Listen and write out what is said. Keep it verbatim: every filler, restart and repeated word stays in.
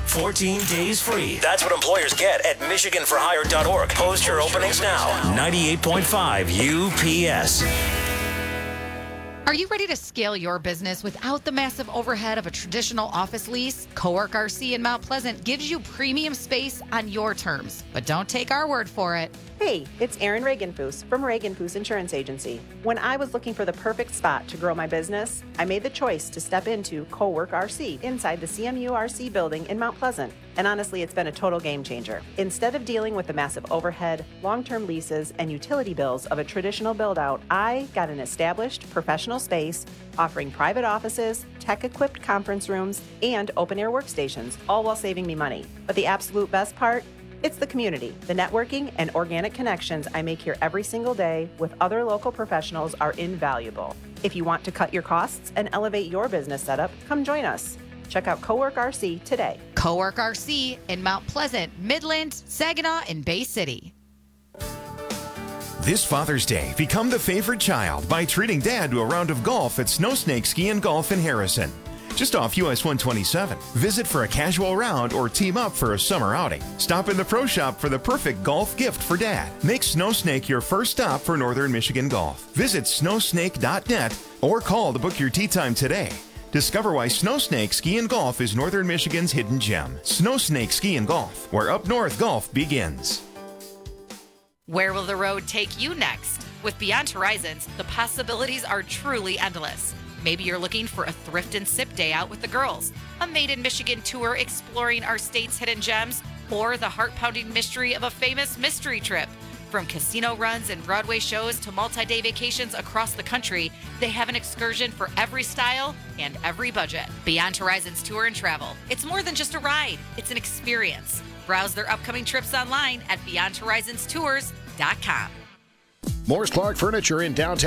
fourteen days free. That's what employers get at michigan for hire dot org. Post your openings now. ninety-eight point five U P S. Are you ready to scale your business without the massive overhead of a traditional office lease? Cowork R C in Mount Pleasant gives you premium space on your terms. But don't take our word for it. Hey, it's Erin Reaganfoos from Reaganfoos Insurance Agency. When I was looking for the perfect spot to grow my business, I made the choice to step into Cowork R C inside the C M U R C building in Mount Pleasant. And honestly, it's been a total game changer. Instead of dealing with the massive overhead, long-term leases, and utility bills of a traditional build-out, I got an established professional space offering private offices, tech-equipped conference rooms, and open-air workstations, all while saving me money. But the absolute best part? It's the community. The networking and organic connections I make here every single day with other local professionals are invaluable. If you want to cut your costs and elevate your business setup, come join us. Check out Cowork R C today. Cowork R C in Mount Pleasant, Midland, Saginaw, and Bay City. This Father's Day, become the favorite child by treating Dad to a round of golf at Snow Snake Ski and Golf in Harrison. Just off U S one twenty-seven. Visit for a casual round or team up for a summer outing. Stop in the pro shop for the perfect golf gift for Dad. Make Snow Snake your first stop for Northern Michigan golf. Visit snow snake dot net or call to book your tee time today. Discover why Snow Snake Ski and Golf is Northern Michigan's hidden gem. Snow Snake Ski and Golf, where up north golf begins. Where will the road take you next? With Beyond Horizons, the possibilities are truly endless. Maybe you're looking for a thrift and sip day out with the girls, a Made in Michigan tour exploring our state's hidden gems, or the heart-pounding mystery of a famous mystery trip. From casino runs and Broadway shows to multi-day vacations across the country, they have an excursion for every style and every budget. Beyond Horizons Tour and Travel. It's more than just a ride, it's an experience. Browse their upcoming trips online at beyond horizons tours dot com. Morris Clark Furniture in downtown